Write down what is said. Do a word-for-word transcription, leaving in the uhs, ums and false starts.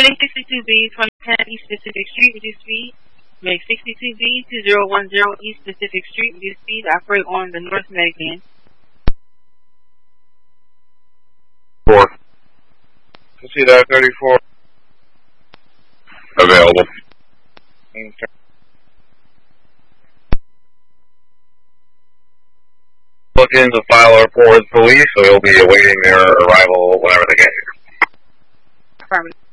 Heading sixty-two B, twenty ten East Pacific Street, reduce speed. Make sixty-two B, two zero one zero East Pacific Street, reduce speed. Operate on the North Medican. Four. See that thirty-four. Available. Okay. Look into file a report with police, so you'll be awaiting their arrival whenever they get here. Affirmative.